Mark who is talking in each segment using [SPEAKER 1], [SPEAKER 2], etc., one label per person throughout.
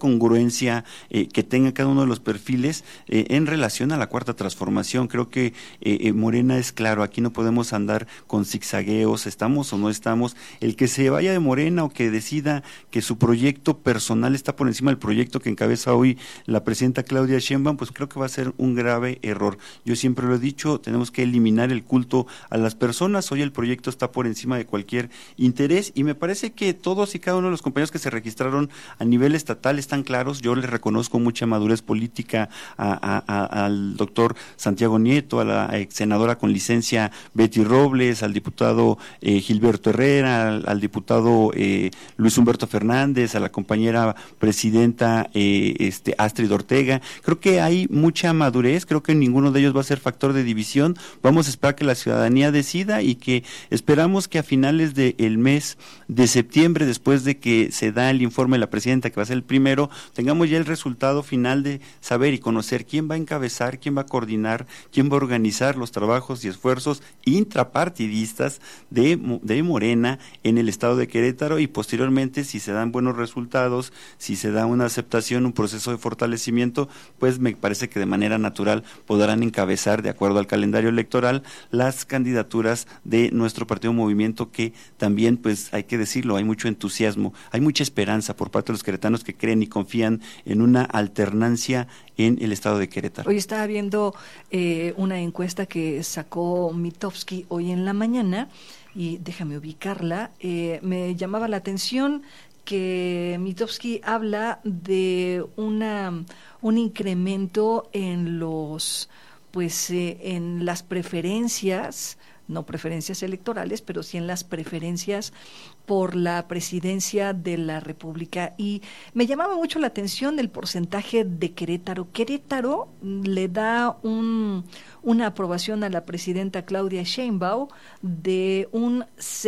[SPEAKER 1] congruencia que tenga cada uno de los perfiles en relación a la cuarta transformación. Creo que Morena es claro, aquí no podemos andar con zigzagueos, estamos o no estamos. El que se vaya de Morena o que decida que su proyecto personal está por encima del proyecto que encabeza hoy la presidenta Claudia Sheinbaum, pues creo que va a ser un grave error. Yo siempre lo he dicho, tenemos que eliminar el culto a las personas. Hoy el proyecto está por encima de cualquier interés y me parece que todos y cada uno de los compañeros que se registraron a nivel estatal están claros. Yo les reconozco mucha madurez política al doctor Santiago Nieto, a la ex senadora con licencia Betty Robles, al diputado Gilberto Herrera, al diputado Luis Humberto Fernández, a la compañera presidenta Astrid Ortega. Creo que hay mucha madurez, creo que ninguno de ellos va a ser factor de división. Vamos a esperar que la ciudadanía decida y que esperamos que a finales del mes de septiembre, después de que se da el informe de la presidenta, que va a ser el primero, tengamos ya el resultado final de saber y conocer quién va a encabezar, quién va a coordinar, quién va a organizar los trabajos y esfuerzos intrapartidistas de Morena en el estado de Querétaro, y posteriormente, si se dan buenos resultados, si se da una aceptación, un proceso de fortalecimiento, pues me parece que de manera natural podrán encabezar, de acuerdo al calendario electoral, las candidaturas de nuestro partido Movimiento, que también, pues hay que decirlo, hay mucho entusiasmo, hay mucha esperanza por parte de los queretanos que creen y confían en una alternancia en el estado de Querétaro.
[SPEAKER 2] Hoy estaba viendo una encuesta que sacó Mitofsky hoy en la mañana, y déjame ubicarla, me llamaba la atención que Mitofsky habla de un incremento en en las preferencias, no preferencias electorales, pero sí en las preferencias por la presidencia de la República. Y me llamaba mucho la atención el porcentaje de Querétaro. Querétaro le da una aprobación a la presidenta Claudia Sheinbaum de un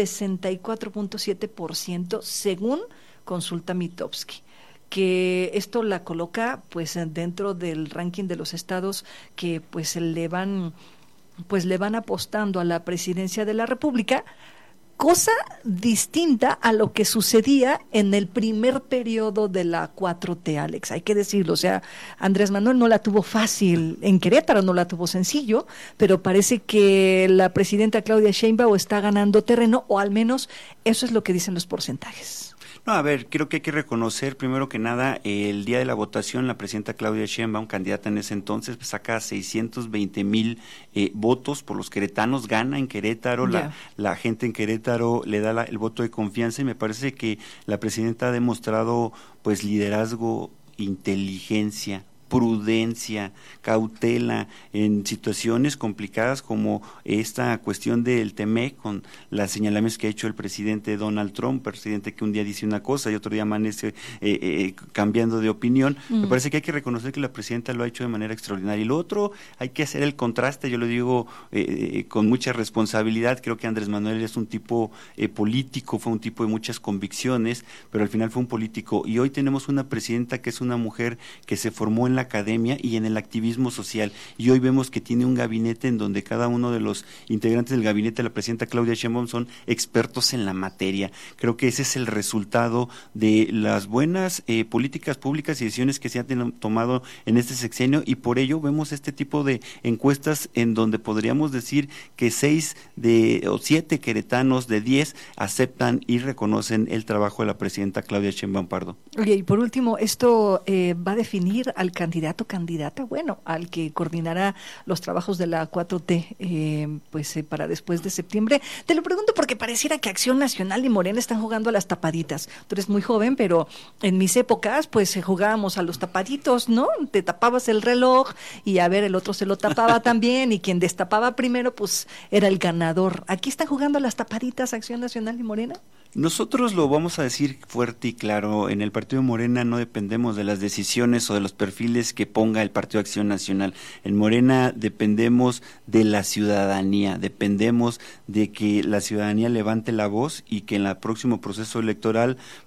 [SPEAKER 2] 64.7% según consulta Mitofsky, que esto la coloca pues dentro del ranking de los estados que pues le van apostando a la presidencia de la República, cosa distinta a lo que sucedía en el primer periodo de la 4T, Alex, hay que decirlo. O sea, Andrés Manuel no la tuvo fácil en Querétaro, no la tuvo sencillo, pero parece que la presidenta Claudia Sheinbaum está ganando terreno, o al menos eso es lo que dicen los porcentajes.
[SPEAKER 1] No, a ver, creo que hay que reconocer, primero que nada, el día de la votación, la presidenta Claudia Sheinbaum, candidata en ese entonces, pues saca 620,000 votos por los queretanos, gana en Querétaro, la gente en Querétaro le da el voto de confianza, y me parece que la presidenta ha demostrado pues liderazgo, inteligencia, prudencia, cautela en situaciones complicadas como esta cuestión del TEMEC, con las señalamientos que ha hecho el presidente Donald Trump, presidente que un día dice una cosa y otro día amanece cambiando de opinión. Me parece que hay que reconocer que la presidenta lo ha hecho de manera extraordinaria. Y lo otro, hay que hacer el contraste, yo lo digo con mucha responsabilidad. Creo que Andrés Manuel es un tipo político, fue un tipo de muchas convicciones, pero al final fue un político, y hoy tenemos una presidenta que es una mujer que se formó en la academia y en el activismo social, y hoy vemos que tiene un gabinete en donde cada uno de los integrantes del gabinete de la presidenta Claudia Sheinbaum son expertos en la materia. Creo que ese es el resultado de las buenas políticas públicas y decisiones que se han tomado en este sexenio, y por ello vemos este tipo de encuestas en donde podríamos decir que 7 queretanos de 10 aceptan y reconocen el trabajo de la presidenta Claudia Sheinbaum Pardo.
[SPEAKER 2] Oye, y por último, esto va a definir al candidata, bueno, al que coordinará los trabajos de la 4T, para después de septiembre. Te lo pregunto porque pareciera que Acción Nacional y Morena están jugando a las tapaditas. Tú eres muy joven, pero en mis épocas, jugábamos a los tapaditos, ¿no? Te tapabas el reloj y a ver, el otro se lo tapaba también, y quien destapaba primero, pues era el ganador. ¿Aquí están jugando a las tapaditas Acción Nacional y Morena?
[SPEAKER 1] Nosotros lo vamos a decir fuerte y claro, en el Partido Morena no dependemos de las decisiones o de los perfiles que ponga el Partido Acción Nacional. En Morena dependemos de la ciudadanía, dependemos de que la ciudadanía levante la voz y que en el próximo proceso electoral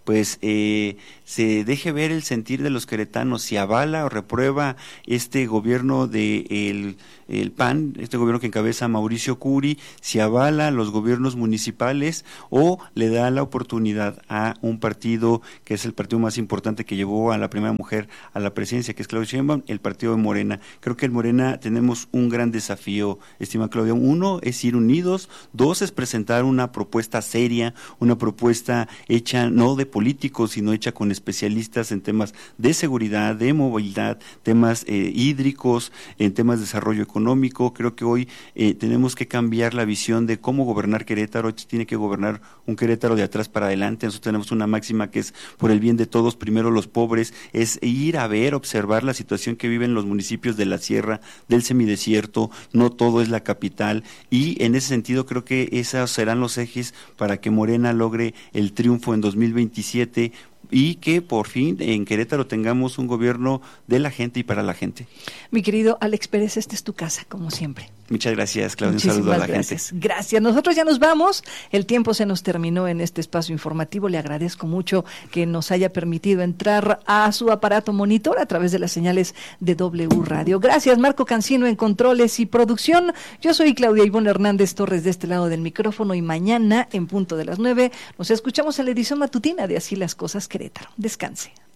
[SPEAKER 1] pues se deje ver el sentir de los queretanos, si avala o reprueba este gobierno de el PAN, este gobierno que encabeza Mauricio Curi, si avala los gobiernos municipales o le da la oportunidad a un partido que es el partido más importante que llevó a la primera mujer a la presidencia, que es Claudia Sheinbaum, el partido de Morena. Creo que en Morena tenemos un gran desafío, estimada Claudia. Uno es ir unidos, dos es presentar una propuesta seria, una propuesta hecha no de políticos, sino hecha con especialistas en temas de seguridad, de movilidad, temas hídricos, en temas de desarrollo económico. Creo que hoy tenemos que cambiar la visión de cómo gobernar Querétaro. Hoy tiene que gobernar un Querétaro de atrás para adelante. Nosotros tenemos una máxima que es por el bien de todos, primero los pobres, es ir a ver, observar la situación que viven los municipios de la sierra, del semidesierto, no todo es la capital, y en ese sentido creo que esos serán los ejes para que Morena logre el triunfo en 2027 y que por fin en Querétaro tengamos un gobierno de la gente y para la gente.
[SPEAKER 2] Mi querido Alex Pérez, esta es tu casa, como siempre.
[SPEAKER 1] Muchas gracias, Claudia. Un saludo a la gente.
[SPEAKER 2] Gracias. Nosotros ya nos vamos. El tiempo se nos terminó en este espacio informativo. Le agradezco mucho que nos haya permitido entrar a su aparato monitor a través de las señales de W Radio. Gracias, Marco Cancino en controles y producción. Yo soy Claudia Ivonne Hernández Torres de este lado del micrófono y mañana en punto de las 9 nos escuchamos en la edición matutina de Así las Cosas Querétaro. Descanse.